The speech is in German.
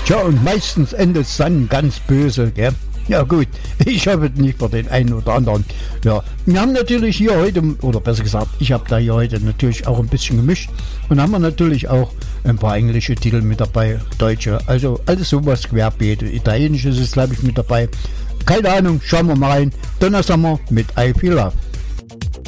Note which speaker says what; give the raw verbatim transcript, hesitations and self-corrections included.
Speaker 1: Tja, und meistens endet es dann ganz böse, gell? Ja gut, ich habe nicht für den einen oder anderen. Ja, wir haben natürlich hier heute, oder besser gesagt, ich habe da hier heute natürlich auch ein bisschen gemischt und haben wir natürlich auch ein paar englische Titel mit dabei, deutsche, also alles sowas querbeet. Italienisches ist glaube ich mit dabei. Keine Ahnung, schauen wir mal rein. Donna Summer mit I Feel Love.